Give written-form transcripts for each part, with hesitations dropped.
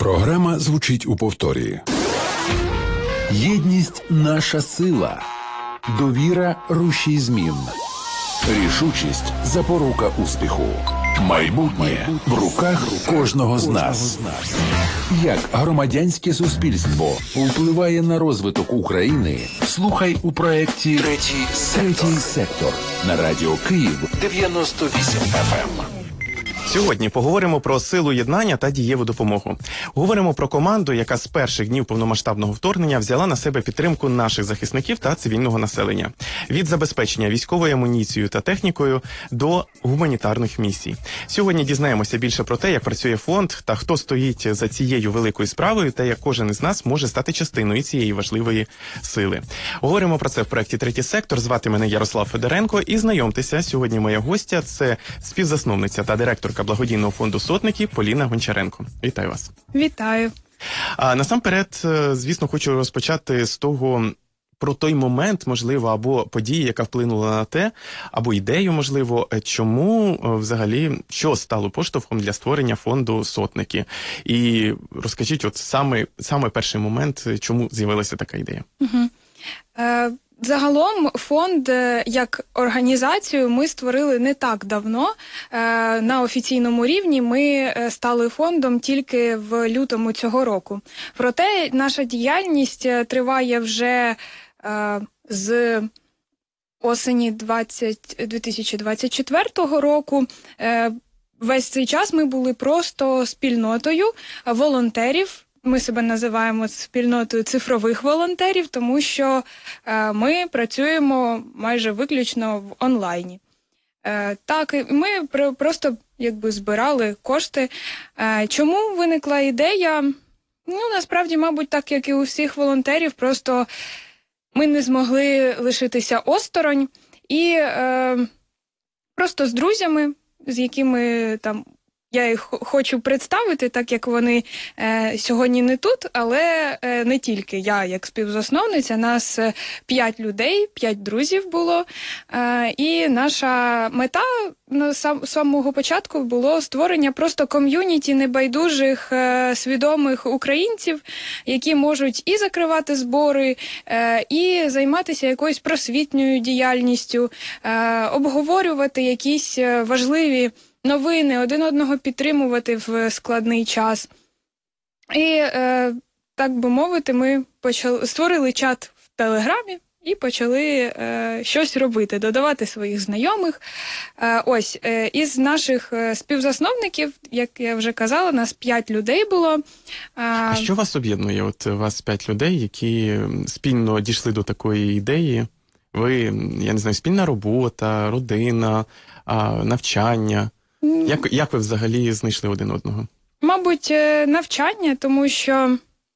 Програма звучить у повторі. Єдність – наша сила. Довіра – рушій змін. Рішучість – запорука успіху. Майбутнє в руках кожного з нас. Як громадянське суспільство впливає на розвиток України? Слухай у проєкті «Третій сектор» на Радіо Київ 98 FM. Сьогодні поговоримо про силу єднання та дієву допомогу. Говоримо про команду, яка з перших днів повномасштабного вторгнення взяла на себе підтримку наших захисників та цивільного населення. Від забезпечення військовою амуніцією та технікою до гуманітарних місій. Сьогодні дізнаємося більше про те, як працює фонд та хто стоїть за цією великою справою та як кожен із нас може стати частиною цієї важливої сили. Говоримо про це в проєкті «Третій сектор». Звати мене Ярослав Федоренко і знайомтеся, сьогодні моя гостя – це співзасновниця та директорка благодійного фонду «Сотники» Поліна Гончаренко. Вітаю вас. Вітаю. Насамперед, звісно, хочу розпочати з того, про той момент, можливо, або події, яка вплинула на те, або ідею, можливо, чому взагалі, що стало поштовхом для створення фонду «Сотники». І розкажіть, от саме перший момент, чому з'явилася така ідея. Загалом фонд як організацію ми створили не так давно. На офіційному рівні ми стали фондом тільки в лютому цього року. Проте наша діяльність триває вже з осені 2024 року. Весь цей час ми були просто спільнотою волонтерів. Ми себе називаємо спільнотою цифрових волонтерів, тому що ми працюємо майже виключно в онлайні. Так, ми просто збирали кошти. Чому виникла ідея? Насправді, мабуть, так, як і у всіх волонтерів, просто ми не змогли лишитися осторонь. І просто з друзями, з якими там я їх хочу представити, так як вони сьогодні не тут, але не тільки я, як співзасновниця, нас 5 людей, 5 друзів було. І наша мета з самого початку було створення просто ком'юніті небайдужих, свідомих українців, які можуть і закривати збори, і займатися якоюсь просвітньою діяльністю, обговорювати якісь важливі новини, один одного підтримувати в складний час. І, так би мовити, ми створили чат в Телеграмі і почали щось робити, додавати своїх знайомих. Із наших співзасновників, як я вже казала, нас 5 людей було. А що вас об'єднує? От у вас 5 людей, які спільно дійшли до такої ідеї. Ви, я не знаю, спільна робота, родина, навчання. Як ви взагалі знайшли один одного? Мабуть, навчання, тому що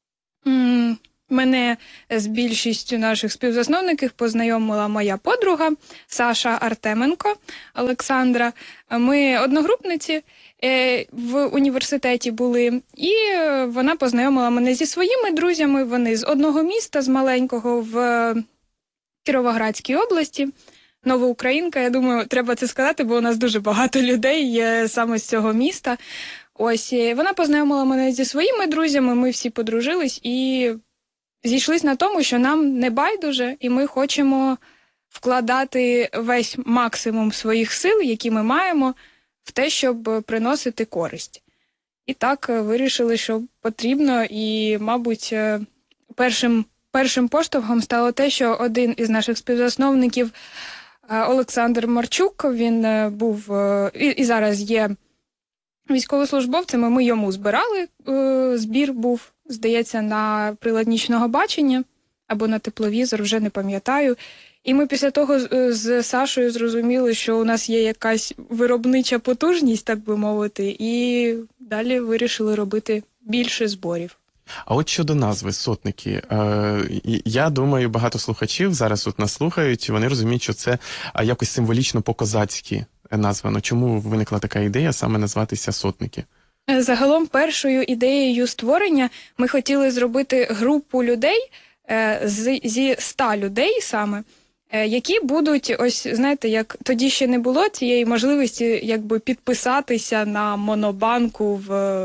мене з більшістю наших співзасновників познайомила моя подруга Саша Артеменко Олександра. Ми одногрупниці в університеті були, і вона познайомила мене зі своїми друзями. Вони з одного міста, з маленького, в Кіровоградській області. Новоукраїнка, я думаю, треба це сказати, бо у нас дуже багато людей є саме з цього міста. Вона познайомила мене зі своїми друзями, ми всі подружились і зійшлись на тому, що нам не байдуже, і ми хочемо вкладати весь максимум своїх сил, які ми маємо, в те, щоб приносити користь. І так вирішили, що потрібно, і, мабуть, першим поштовхом стало те, що один із наших співзасновників Олександр Марчук, він був і зараз є військовослужбовцем, і ми йому збирали. Збір був, здається, на прилад нічного бачення або на тепловізор, вже не пам'ятаю. І ми після того з Сашою зрозуміли, що у нас є якась виробнича потужність, так би мовити, і далі вирішили робити більше зборів. А от щодо назви «Сотники», я думаю, багато слухачів зараз от нас слухають, вони розуміють, що це якось символічно по-козацьки названо. Чому виникла така ідея саме назватися «Сотники»? Загалом першою ідеєю створення ми хотіли зробити групу людей, зі 100 людей саме, які будуть, ось знаєте, як тоді ще не було цієї можливості якби підписатися на монобанку в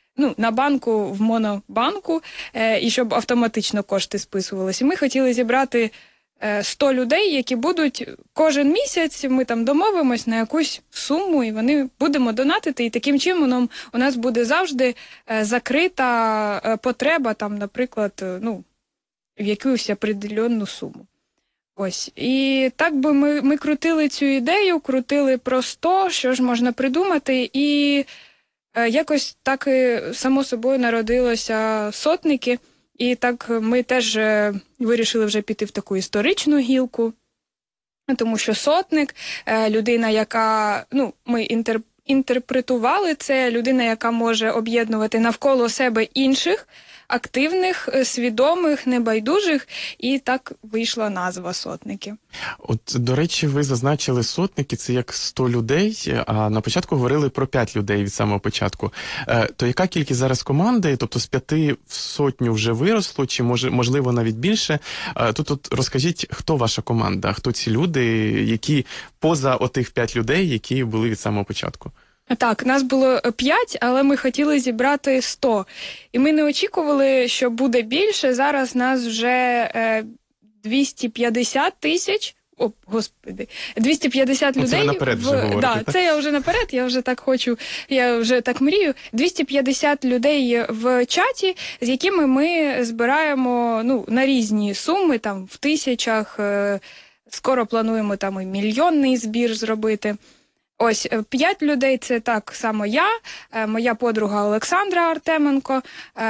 на банку, в монобанку, і щоб автоматично кошти списувалися. Ми хотіли зібрати 100 людей, які будуть кожен місяць, ми там домовимось на якусь суму, і вони будемо донатити, і таким чином у нас буде завжди закрита потреба, там, наприклад, в якусь определенну суму. Ось. І так би ми крутили цю ідею, крутили про 100, що ж можна придумати, і якось так і само собою народилося сотники. І так ми теж вирішили вже піти в таку історичну гілку, тому що сотник, людина, яка, ми інтерпретували це, людина, яка може об'єднувати навколо себе інших, активних, свідомих, небайдужих, і так вийшла назва «Сотники». От, до речі, ви зазначили сотники, це як 100 людей, а на початку говорили про 5 людей від самого початку. То яка кількість зараз команди? Тобто з 5 в сотню вже виросло, чи можливо навіть більше? Тут розкажіть, хто ваша команда, хто ці люди, які поза отих 5 людей, які були від самого початку? Так, нас було 5, але ми хотіли зібрати 100. І ми не очікували, що буде більше. Зараз нас вже 250 тисяч. О, господи, 250 людей. Це ви наперед вже говорите, так? Це я вже наперед, я вже так хочу, я вже так мрію. 250 людей в чаті, з якими ми збираємо на різні суми, там в тисячах, скоро плануємо там і мільйонний збір зробити. Ось, 5 людей – це так само я, моя подруга Олександра Артеменко,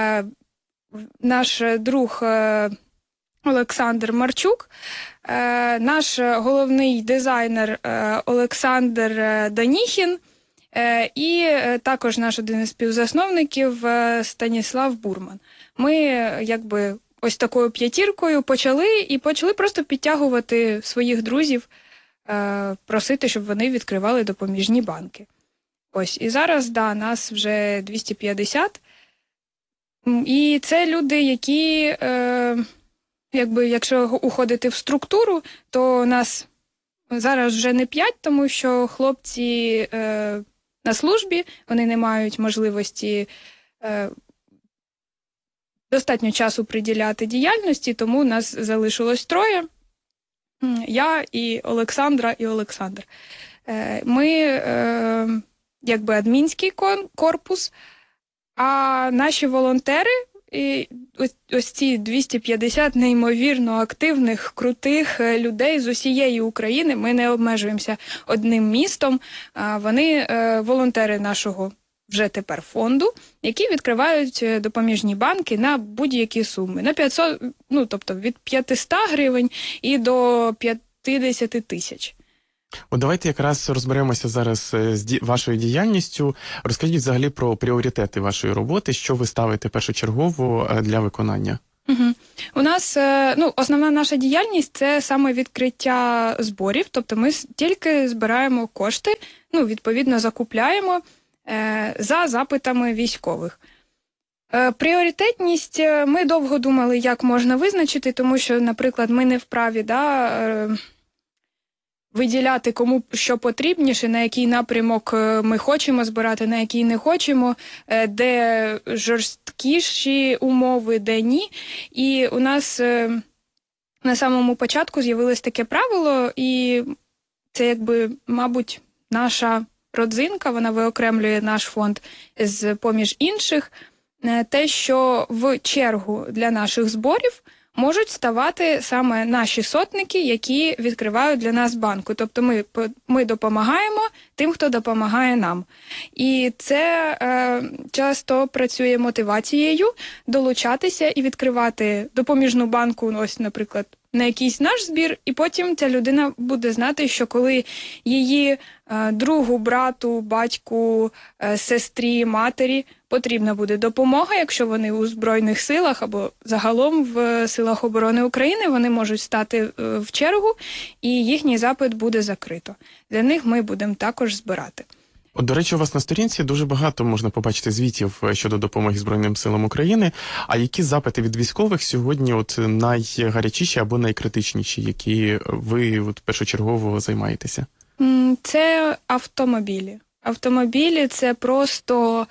наш друг Олександр Марчук, наш головний дизайнер Олександр Даніхін і також наш один із співзасновників Станіслав Бурман. Ми ось такою п'ятіркою почали просто підтягувати своїх друзів, просити, щоб вони відкривали допоміжні банки. Ось, і зараз, нас вже 250. І це люди, які, якщо уходити в структуру, то нас зараз вже не 5, тому що хлопці на службі, вони не мають можливості достатньо часу приділяти діяльності, тому нас залишилось 3. Я і Олександра, і Олександр. Ми адмінський корпус, а наші волонтери, ось ці 250 неймовірно активних, крутих людей з усієї України, ми не обмежуємося одним містом, вони волонтери нашого вже тепер фонду, які відкривають допоміжні банки на будь-які суми. На 500, тобто від 500 гривень і до 50 тисяч. От давайте якраз розберемося зараз з вашою діяльністю. Розкажіть взагалі про пріоритети вашої роботи, що ви ставите першочергово для виконання. Угу. У нас, основна наша діяльність – це саме відкриття зборів, тобто ми тільки збираємо кошти, відповідно закупляємо за запитами військових. Пріоритетність ми довго думали, як можна визначити, тому що, наприклад, ми не вправі виділяти, кому що потрібніше, на який напрямок ми хочемо збирати, на який не хочемо, де жорсткіші умови, де ні. І у нас на самому початку з'явилось таке правило, і це мабуть, наша родзинка, вона виокремлює наш фонд з-поміж інших, те, що в чергу для наших зборів можуть ставати саме наші сотники, які відкривають для нас банку. Тобто ми допомагаємо тим, хто допомагає нам. І це часто працює мотивацією долучатися і відкривати допоміжну банку, ось, наприклад, на якийсь наш збір, і потім ця людина буде знати, що коли її другу, брату, батьку, сестрі, матері потрібна буде допомога, якщо вони у Збройних силах або загалом в Силах оборони України, вони можуть стати в чергу, і їхній запит буде закрито. Для них ми будемо також збирати. От, до речі, у вас на сторінці дуже багато можна побачити звітів щодо допомоги Збройним силам України. А які запити від військових сьогодні найгарячіші або найкритичніші, які ви першочергово займаєтеся? Це автомобілі. Автомобілі – це просто,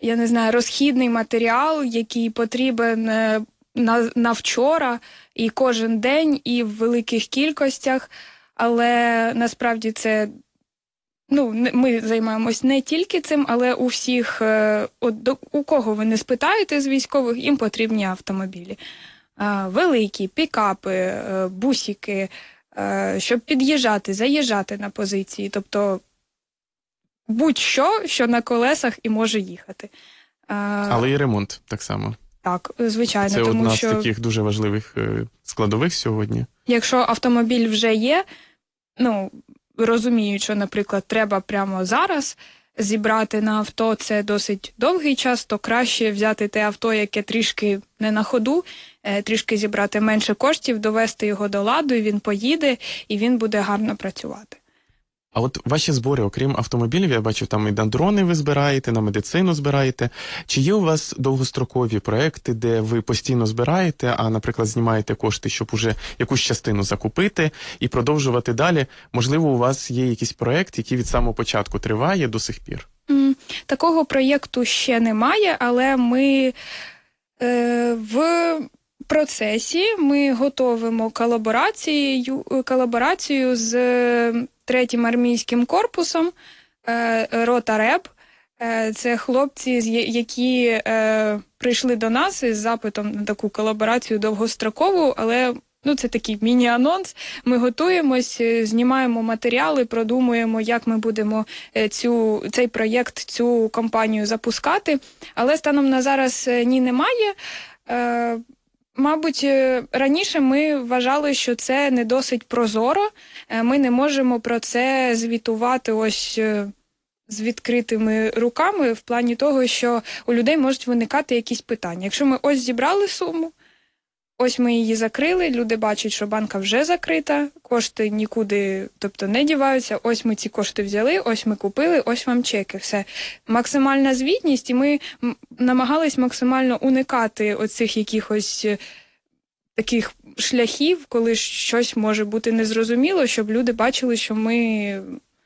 я не знаю, розхідний матеріал, який потрібен на вчора і кожен день, і в великих кількостях. Але насправді це, ми займаємось не тільки цим, але у всіх, у кого ви не спитаєте з військових, їм потрібні автомобілі. Великі, пікапи, бусики, щоб під'їжджати, заїжджати на позиції. Тобто будь-що, що на колесах і може їхати. Але і ремонт так само. Так, звичайно. Це тому одна що, з таких дуже важливих складових сьогодні. Якщо автомобіль вже є, розуміють, що, наприклад, треба прямо зараз зібрати на авто, це досить довгий час, то краще взяти те авто, яке трішки не на ходу, трішки зібрати менше коштів, довести його до ладу, і він поїде, і він буде гарно працювати. А от ваші збори, окрім автомобілів, я бачу, там і на дрони ви збираєте, на медицину збираєте. Чи є у вас довгострокові проекти, де ви постійно збираєте, а, наприклад, знімаєте кошти, щоб уже якусь частину закупити і продовжувати далі? Можливо, у вас є якийсь проект, який від самого початку триває до сих пір? Такого проєкту ще немає, але ми в процесі ми готовимо колаборацію з 3-м армійським корпусом, рота РЕБ. Це хлопці, які прийшли до нас із запитом на таку колаборацію довгострокову, але це такий міні-анонс. Ми готуємось, знімаємо матеріали, продумуємо, як ми будемо цей проєкт, цю кампанію запускати. Але станом на зараз немає. Мабуть, раніше ми вважали, що це не досить прозоро. Ми не можемо про це звітувати ось з відкритими руками в плані того, що у людей можуть виникати якісь питання. Якщо ми ось зібрали суму, ось ми її закрили, люди бачать, що банка вже закрита, кошти нікуди, тобто не діваються, ось ми ці кошти взяли, ось ми купили, ось вам чеки, все. Максимальна звітність, і ми намагались максимально уникати оцих якихось таких шляхів, коли щось може бути незрозуміло, щоб люди бачили, що ми,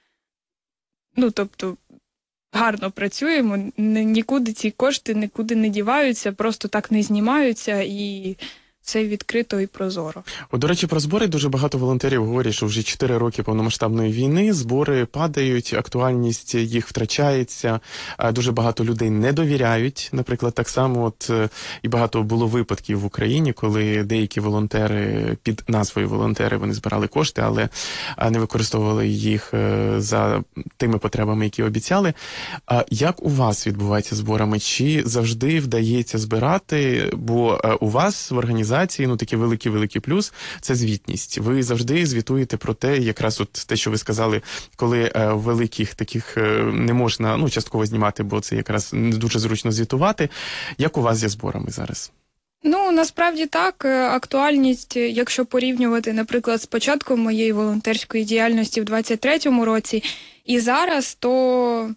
гарно працюємо, нікуди ці кошти нікуди не діваються, просто так не знімаються, і це відкрито і прозоро. До речі, про збори дуже багато волонтерів говорять, що вже 4 роки повномасштабної війни збори падають, актуальність їх втрачається, дуже багато людей не довіряють. Наприклад, так само і багато було випадків в Україні, коли деякі волонтери під назвою волонтери, вони збирали кошти, але не використовували їх за тими потребами, які обіцяли. Як у вас відбувається зборами? Чи завжди вдається збирати? Бо у вас в організації такий великий плюс – це звітність. Ви завжди звітуєте про те, якраз те, що ви сказали, коли великих таких не можна, частково знімати, бо це якраз не дуже зручно звітувати. Як у вас зі зборами зараз? Насправді так. Актуальність, якщо порівнювати, наприклад, з початком моєї волонтерської діяльності в 23-му році і зараз, то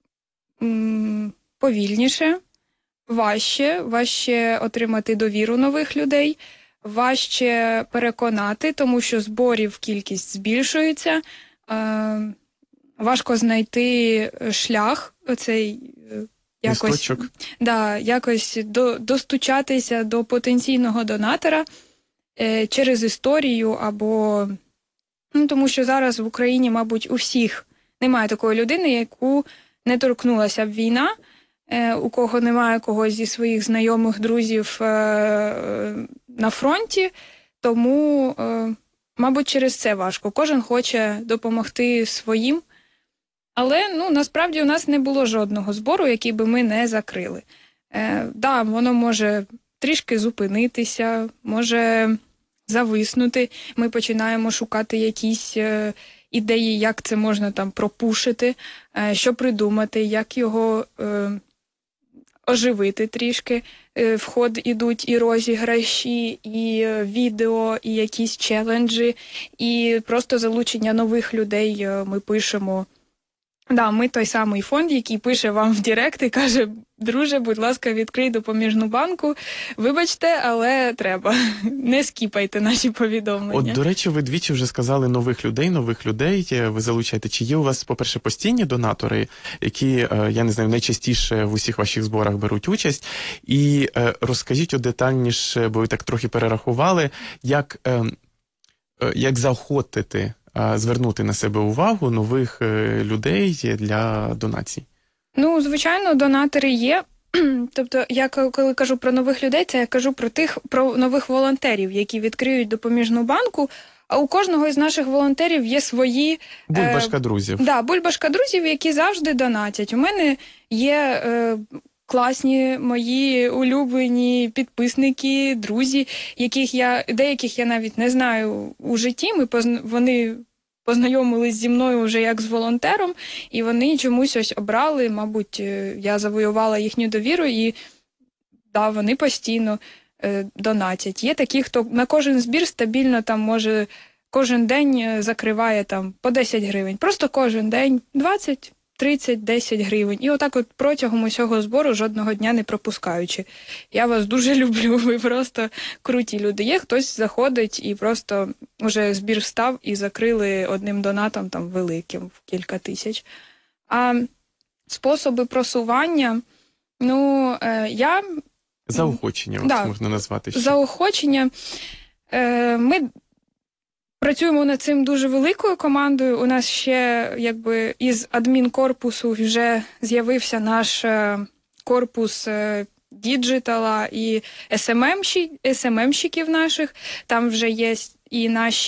повільніше. Важче отримати довіру нових людей, важче переконати, тому що зборів кількість збільшується, важко знайти шлях, оцей якось достучатися до потенційного донатора через історію або, тому що зараз в Україні, мабуть, у всіх немає такої людини, яку не торкнулася б війна, у кого немає когось зі своїх знайомих, друзів на фронті, тому, мабуть, через це важко. Кожен хоче допомогти своїм, але, насправді, у нас не було жодного збору, який би ми не закрили. Воно може трішки зупинитися, може зависнути. Ми починаємо шукати якісь ідеї, як це можна пропушити, що придумати, як його оживити трішки. В ход ідуть і розіграші, і відео, і якісь челенджі, і просто залучення нових людей ми пишемо Да, ми той самий фонд, який пише вам в Директ і каже: друже, будь ласка, відкрий допоміжну банку. Вибачте, але треба. Не скіпайте наші повідомлення. От, до речі, ви двічі вже сказали нових людей, ви залучаєте. Чи є у вас, по-перше, постійні донатори, які, я не знаю, найчастіше в усіх ваших зборах беруть участь? І розкажіть детальніше, бо ви так трохи перерахували, як заохотити, звернути на себе увагу нових людей для донацій? Ну, звичайно, донатори є. Тобто, я коли кажу про нових людей, це я кажу про нових волонтерів, які відкриють допоміжну банку. А у кожного із наших волонтерів є свої... Бульбашка друзів. Да, бульбашка друзів, які завжди донатять. У мене є класні мої улюблені підписники, друзі, деяких я навіть не знаю у житті. Вони познайомились зі мною вже як з волонтером, і вони чомусь ось обрали, мабуть, я завоювала їхню довіру, і да, вони постійно донатять. Є такі, хто на кожен збір стабільно там може кожен день закриває там по 10 гривень. Просто кожен день 20, 30, 10 гривень. І отак от протягом усього збору жодного дня не пропускаючи. Я вас дуже люблю, ви просто круті люди. Є хтось заходить і просто уже збір встав і закрили одним донатом там великим в кілька тисяч. А способи просування, ну, я... Заохочення, да, можна назвати. Заохочення. Ми працюємо над цим дуже великою командою. У нас ще якби із адмінкорпусу вже з'явився наш корпус діджитала і СММщиків наших. Там вже є і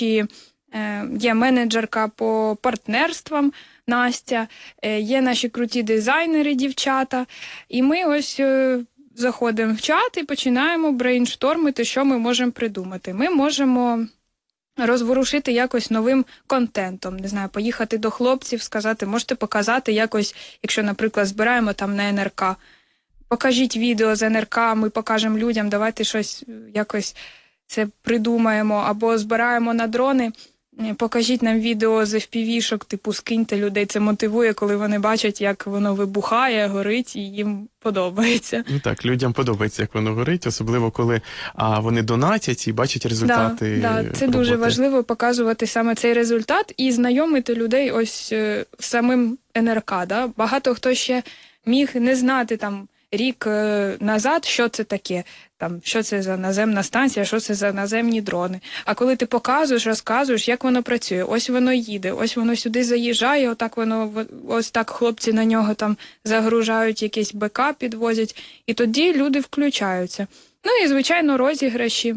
є менеджерка по партнерствам Настя, є наші круті дизайнери, дівчата. І ми ось заходимо в чат і починаємо брейнштормити, що ми можемо придумати. Ми можемо розворушити якось новим контентом. Не знаю, поїхати до хлопців, сказати, можете показати якось, якщо, наприклад, збираємо там на НРК. Покажіть відео з НРК, ми покажемо людям, давайте щось якось це придумаємо. Або збираємо на дрони, покажіть нам відео з FPV-шок, типу скиньте людей. Це мотивує, коли вони бачать, як воно вибухає, горить, і їм подобається. Ну так, людям подобається, як воно горить, особливо коли вони донатять і бачать результати Да, це роботи. дуже важливо показувати саме цей результат і знайомити людей ось з самим НРК. Да? Багато хто ще міг не знати там рік назад, що це таке, там, що це за наземна станція, що це за наземні дрони. А коли ти показуєш, розказуєш, як воно працює, ось воно їде, ось воно сюди заїжджає, отак воно, ось так хлопці на нього там загружають, якийсь БК підвозять, і тоді люди включаються. Ну і, звичайно, розіграші.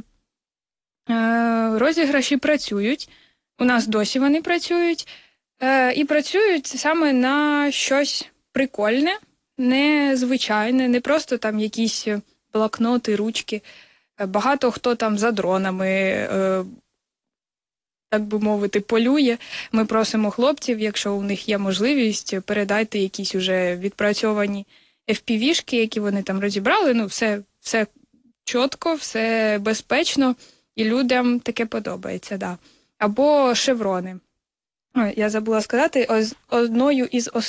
Розіграші працюють, у нас досі вони працюють, і працюють саме на щось прикольне, незвичайне, не просто там якісь блокноти, ручки. Багато хто там за дронами, так би мовити, полює. Ми просимо хлопців, якщо у них є можливість, передайте якісь уже відпрацьовані FPV-шки, які вони там розібрали. Ну, все чітко, все безпечно, і людям таке подобається, да. Або шеврони. Я забула сказати, одною із